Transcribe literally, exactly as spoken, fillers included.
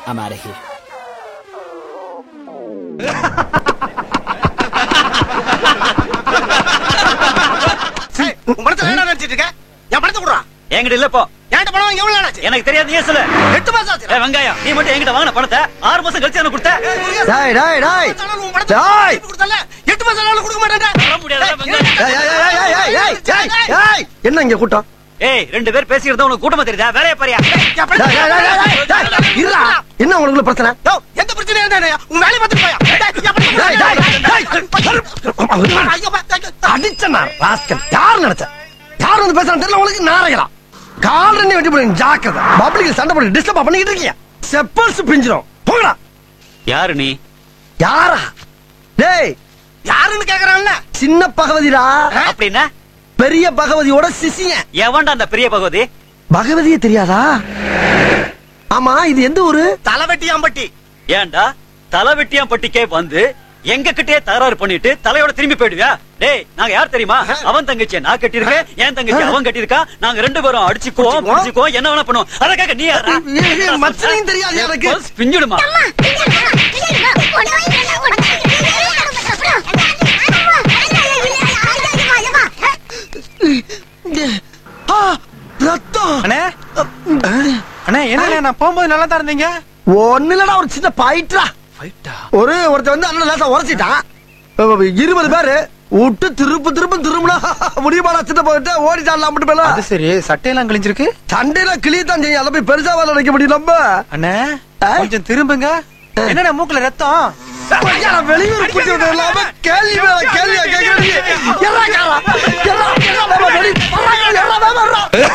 I'm out of here. உன் பணத்தை வேணா நினைச்சிட்டு இருக்க? என் பணத்தை கொடுறா. என்கிட்ட இல்ல இப்போ. என்கிட்ட பணம் வாங்கி எவ்வளவு நாள் ஆச்சு? எனக்கு தெரியாது, நீயே சொல்லு. எட்டு மாசம் ஆச்சு. ஏய் வெங்காயம், நீ மட்டும் என்கிட்ட வாங்கின பணத்தை ஆறு மாசம் கழிச்சு எனக்கு கொடுத்த. டேய் டேய் டேய் உன் பணத்தை டேய் கொடுத்தல எட்டு மாசம் நாள் கொடுக்க மாட்டேன்டா. வர முடியாதுடா வெங்காயம். ஏய் ஏய் ஏய் ஏய் ஏய் ஏய் ஏய் என்ன இங்க கூட்டம்? ஏய் ரெண்டு பேர் பேசிக்கிறதா உனக்கு கூட்டமா தெரியுதா? வேலைய பாரியா? டேய் டேய் டேய் டேய் இருடா. என்ன உங்களுக்கு பிரச்சனை? யோ எந்த பிரச்சனையா இருந்தானே உன் வேலைய பார்த்துட்டு போயா. டேய் டேய் டேய் அடிச்சனா ராஸ்கல். யார் நினைச்ச? யார் வந்து பேசுறான்னு தெரியல உங்களுக்கு. நாரைகளா கால் ரெண்டு வெட்டி போடுங்க. ஜாக்கிரதை. பப்ளிக் சண்டை போட்டு டிஸ்டர்ப் பண்ணிட்டு இருக்கீங்க. செப்பல்ஸ் பிஞ்சிரும். போங்கடா. யாரு நீ? யாரா? டேய் யாருன்னு கேக்குறான்ல? சின்ன பகவதிடா. அப்படின்னா பெரிய பகவதியோட சிசியன். எவன்டா அந்த பெரிய பகவதி? பகவதியே தெரியாதா? ஆமா இது எந்த ஊரு? தலைவெட்டியாம்பட்டி. ஏன்டா தலைவெட்டியாம் பட்டிக்கே வந்து எங்க கிட்டே தகராறு பண்ணிட்டு தலையோட திரும்பி போயிடுவியா? டேய் நாங்க யார் தெரியுமா? அவன் தங்கச்சியை நான் கட்டிருக்கேன், என் தங்கச்சி அவன் கட்டிருக்கா. நாங்க ரெண்டு பேரும் அடிச்சுக்குவோம், புடிச்சுக்குவோம், என்ன வேணா பண்ணுவோம். அதற்காக நீ யாரா? மச்சனையும் தெரியாது எனக்கு. பிஞ்சுடுமா? ரத்தம். அண்ணே அண்ணே என்ன நான் போகும்போது நல்லா தான் இருந்தீங்க. ஒண்ணு இல்லடா, ஒரு சின்ன பைட்டா. ஒரு ஒருத்த வந்து அண்ணன் லேசா உரைச்சிட்டான். இருபது பேரு விட்டு திருப்பு திருப்பு திரும்பினா முடியுமாடா சின்ன போயிட்டு ஓடிட்டான் மட்டும் பேல. அது சரி, சட்டையெல்லாம் கிழிஞ்சிருக்கு. சண்டையில கிளியத்தான் செய்யும். அதை போய் பெருசா வேலை நினைக்க முடியும் நம்ம. அண்ணே கொஞ்சம் திரும்புங்க. என்னடா மூக்குல ரத்தம்? வெளியூர் கூட்டிட்டு இல்லாம கேள்வி மேல கேள்வியா கேட்கறீங்க.